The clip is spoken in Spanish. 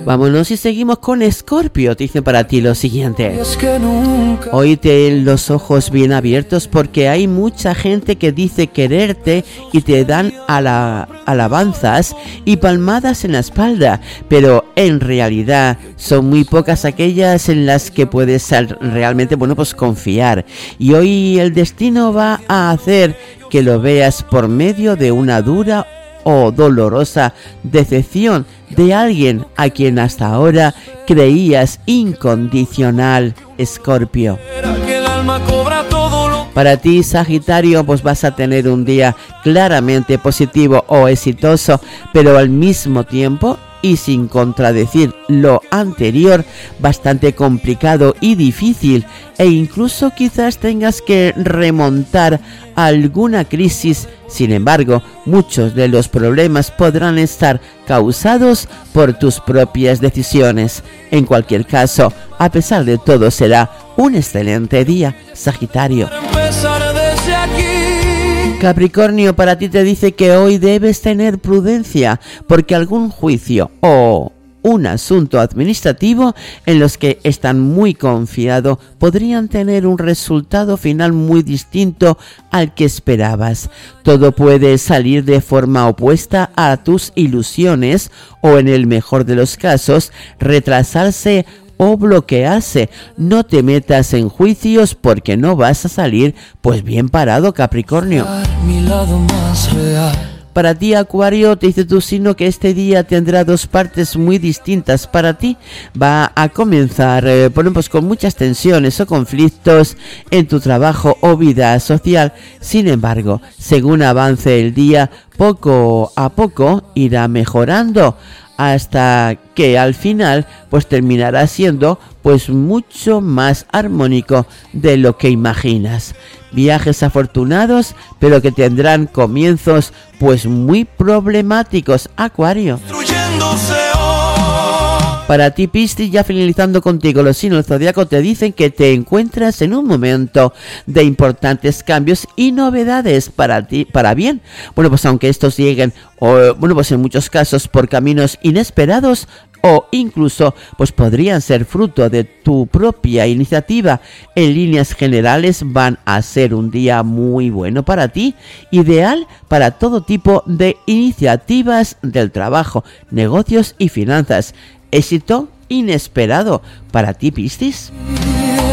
Vámonos y seguimos con Escorpio. Te dicen para ti lo siguiente: hoy ten los ojos bien abiertos porque hay mucha gente que dice quererte y te dan alabanzas y palmadas en la espalda, pero en realidad son muy pocas aquellas en las que puedes realmente, confiar. Y hoy el destino va a hacer que lo veas por medio de una dura o dolorosa decepción de alguien a quien hasta ahora creías incondicional, Escorpio. Para ti, Sagitario, vas a tener un día claramente positivo o exitoso, pero al mismo tiempo, y sin contradecir lo anterior, bastante complicado y difícil, e incluso quizás tengas que remontar alguna crisis. Sin embargo, muchos de los problemas podrán estar causados por tus propias decisiones. En cualquier caso, a pesar de todo, será un excelente día, Sagitario. Capricornio, para ti te dice que hoy debes tener prudencia porque algún juicio o un asunto administrativo en los que están muy confiado podrían tener un resultado final muy distinto al que esperabas. Todo puede salir de forma opuesta a tus ilusiones o, en el mejor de los casos, retrasarse o bloquearse. No te metas en juicios porque no vas a salir bien parado, Capricornio. Para ti, Acuario, te dice tu signo que este día tendrá dos partes muy distintas. Para ti va a comenzar con muchas tensiones o conflictos en tu trabajo o vida social. Sin embargo, según avance el día, poco a poco irá mejorando, hasta que al final terminará siendo mucho más armónico de lo que imaginas. Viajes afortunados, pero que tendrán comienzos muy problemáticos, Acuario. Para ti, Piscis, ya finalizando contigo, los signos del zodiaco te dicen que te encuentras en un momento de importantes cambios y novedades para ti, para bien. Aunque estos lleguen, en muchos casos por caminos inesperados, o incluso podrían ser fruto de tu propia iniciativa. En líneas generales van a ser un día muy bueno para ti, ideal para todo tipo de iniciativas del trabajo, negocios y finanzas. Éxito inesperado para ti, Piscis.